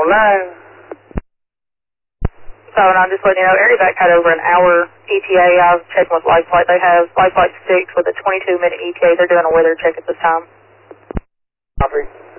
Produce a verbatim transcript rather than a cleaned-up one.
nine. So, and I'm just letting you know, Airback had over an hour E T A. I was checking with Life Flight. They have Life Flight six with a twenty-two minute E T A. They're doing a weather check at this time. Copy.